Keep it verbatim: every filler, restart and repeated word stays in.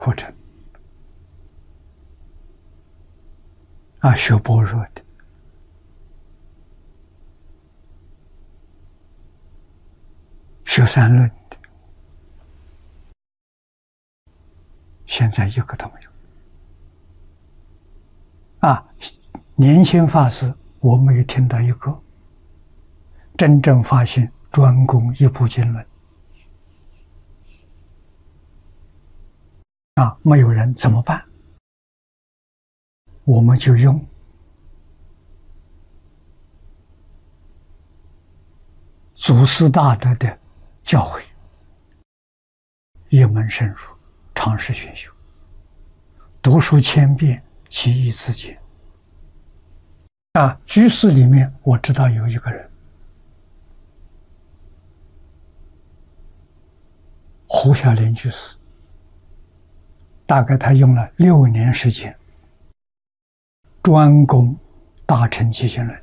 课程啊，学般若的，学三论的，现在一个都没有。啊，年轻法师，我没有听到一个真正发现专攻一部经论。啊，没有人怎么办？我们就用祖师大德的教诲，一门深入，尝试熏修，读书千遍，其义自见。啊，居士里面我知道有一个人，胡小莲居士，大概他用了六年时间，专攻大乘起信论。